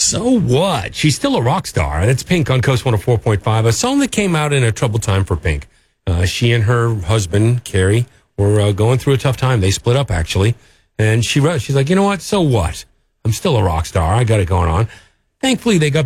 So what? She's still a rock star. That's Pink on Coast 104.5, a song that came out in a troubled time for Pink. She and her husband, Carrie, were going through a tough time. They split up, actually. And she's like, you know what? So what? I'm still a rock star. I got it going on. Thankfully, they got